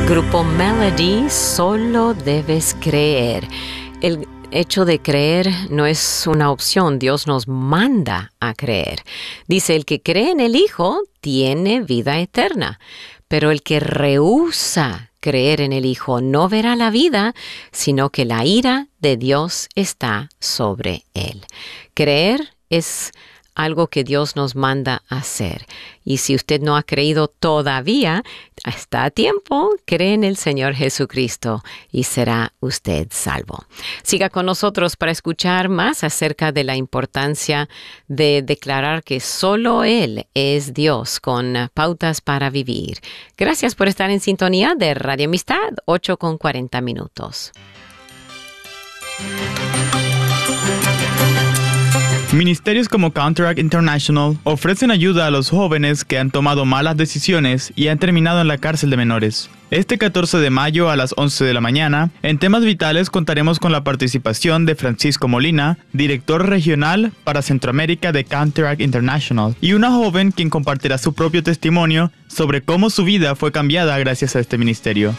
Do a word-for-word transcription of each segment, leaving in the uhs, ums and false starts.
Grupo Melody, solo debes creer. El hecho de creer no es una opción, Dios nos manda a creer. Dice, el que cree en el Hijo tiene vida eterna, pero el que rehúsa creer en el Hijo no verá la vida, sino que la ira de Dios está sobre él. Creer es algo que Dios nos manda a hacer. Y si usted no ha creído todavía, está a tiempo, cree en el Señor Jesucristo y será usted salvo. Siga con nosotros para escuchar más acerca de la importancia de declarar que solo Él es Dios con Pautas para Vivir. Gracias por estar en sintonía de Radio Amistad, ocho con cuarenta minutos. Ministerios como Counteract International ofrecen ayuda a los jóvenes que han tomado malas decisiones y han terminado en la cárcel de menores. Este catorce de mayo a las once de la mañana, en Temas Vitales contaremos con la participación de Francisco Molina, director regional para Centroamérica de Counteract International, y una joven quien compartirá su propio testimonio sobre cómo su vida fue cambiada gracias a este ministerio.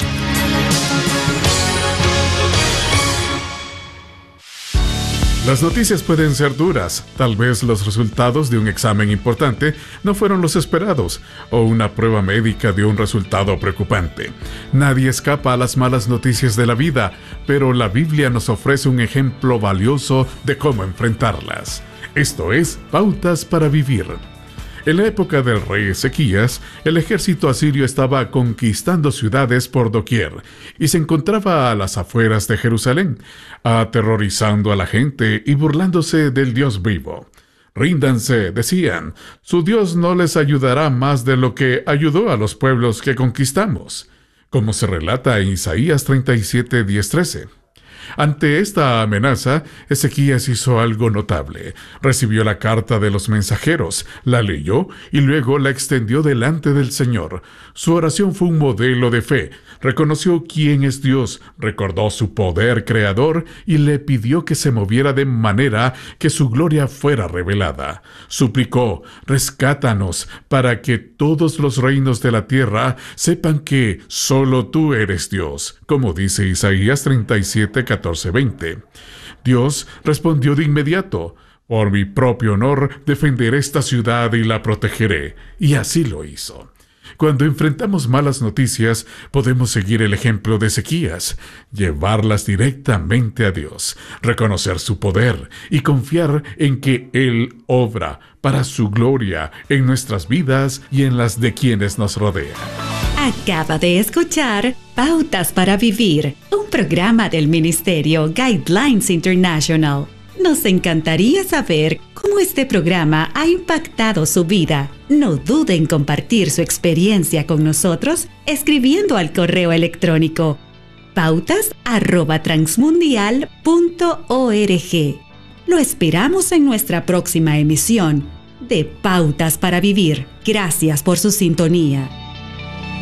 Las noticias pueden ser duras. Tal vez los resultados de un examen importante no fueron los esperados, o una prueba médica dio un resultado preocupante. Nadie escapa a las malas noticias de la vida, pero la Biblia nos ofrece un ejemplo valioso de cómo enfrentarlas. Esto es Pautas para Vivir. En la época del rey Ezequías, el ejército asirio estaba conquistando ciudades por doquier y se encontraba a las afueras de Jerusalén, aterrorizando a la gente y burlándose del Dios vivo. Ríndanse, decían, su Dios no les ayudará más de lo que ayudó a los pueblos que conquistamos, como se relata en Isaías treinta y siete, diez, trece. Ante esta amenaza, Ezequías hizo algo notable. Recibió la carta de los mensajeros, la leyó y luego la extendió delante del Señor. Su oración fue un modelo de fe. Reconoció quién es Dios, recordó su poder creador y le pidió que se moviera de manera que su gloria fuera revelada. Suplicó, rescátanos para que todos los reinos de la tierra sepan que solo tú eres Dios, como dice Isaías treinta y siete, catorce, veinte. Dios respondió de inmediato, por mi propio honor defenderé esta ciudad y la protegeré, y así lo hizo. Cuando enfrentamos malas noticias, podemos seguir el ejemplo de Ezequías, llevarlas directamente a Dios, reconocer su poder y confiar en que Él obra para su gloria en nuestras vidas y en las de quienes nos rodean. Acaba de escuchar Pautas para Vivir, un programa del Ministerio Guidelines International. Nos encantaría saber cómo este programa ha impactado su vida. No dude en compartir su experiencia con nosotros escribiendo al correo electrónico pautas arroba transmundial punto org. Lo esperamos en nuestra próxima emisión de Pautas para Vivir. Gracias por su sintonía.